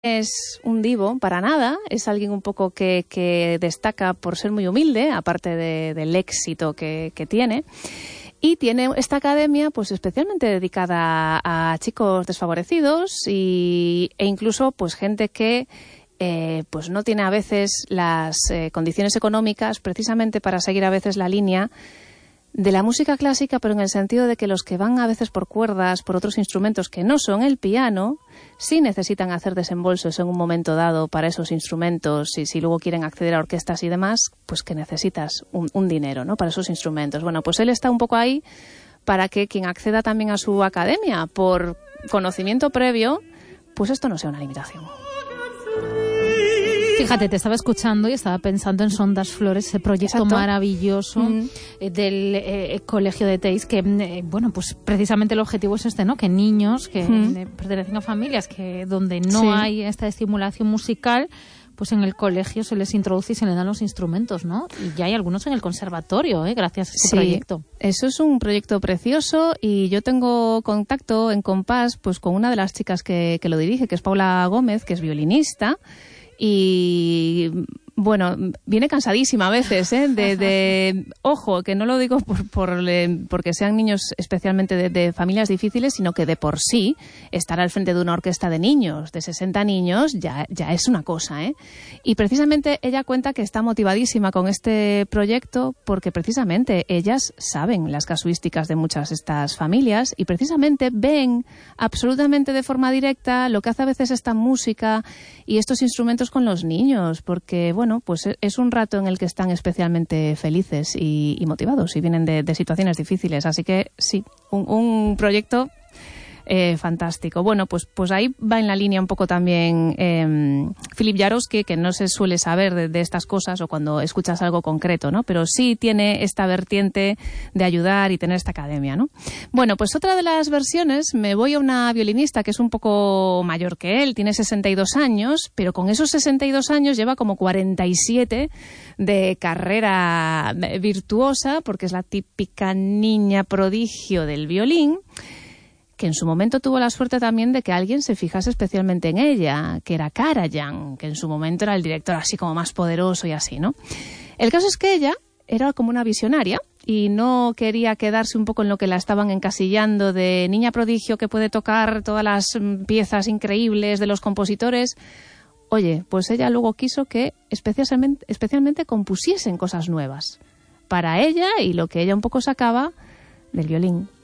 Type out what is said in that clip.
es un divo para nada, es alguien un poco que destaca por ser muy humilde, aparte del éxito que tiene. Y tiene esta academia pues especialmente dedicada a chicos desfavorecidos e incluso pues gente que pues no tiene a veces las condiciones económicas precisamente para seguir a veces la línea de la música clásica, pero en el sentido de que los que van a veces por cuerdas, por otros instrumentos que no son el piano, sí necesitan hacer desembolsos en un momento dado para esos instrumentos, y si luego quieren acceder a orquestas y demás, pues que necesitas un dinero, ¿no?, para esos instrumentos. Bueno, pues él está un poco ahí para que quien acceda también a su academia por conocimiento previo, pues esto no sea una limitación. Fíjate, te estaba escuchando y estaba pensando en Son das Flores, ese proyecto Exacto. Maravilloso del Colegio de Teis, que, bueno, pues precisamente el objetivo es este, ¿no? Que niños que pertenecen a familias que donde no hay esta estimulación musical, pues en el colegio se les introduce y se les dan los instrumentos, ¿no? Y ya hay algunos en el conservatorio, gracias a este proyecto. Eso es un proyecto precioso y yo tengo contacto en Compás pues con una de las chicas que lo dirige, que es Paula Gómez, que es violinista. Y bueno, viene cansadísima a veces, ojo, que no lo digo porque sean niños especialmente de familias difíciles, sino que de por sí estar al frente de una orquesta de niños, de 60 niños, ya es una cosa, ¿eh? Y precisamente ella cuenta que está motivadísima con este proyecto porque precisamente ellas saben las casuísticas de muchas de estas familias y precisamente ven absolutamente de forma directa lo que hace a veces esta música y estos instrumentos con los niños, porque bueno, pues es un rato en el que están especialmente felices y motivados y vienen de situaciones difíciles. Así que sí, un proyecto fantástico. Bueno, pues ahí va en la línea un poco también Filip Jarowski, que no se suele saber de estas cosas o cuando escuchas algo concreto, ¿no? Pero sí tiene esta vertiente de ayudar y tener esta academia, ¿no? Bueno, pues otra de las versiones, me voy a una violinista que es un poco mayor que él, tiene 62 años, pero con esos 62 años lleva como 47 de carrera virtuosa, porque es la típica niña prodigio del violín, que en su momento tuvo la suerte también de que alguien se fijase especialmente en ella, que era Karajan, que en su momento era el director así como más poderoso y así, ¿no? El caso es que ella era como una visionaria y no quería quedarse un poco en lo que la estaban encasillando de niña prodigio que puede tocar todas las piezas increíbles de los compositores. Oye, pues ella luego quiso que especialmente compusiesen cosas nuevas para ella y lo que ella un poco sacaba del violín.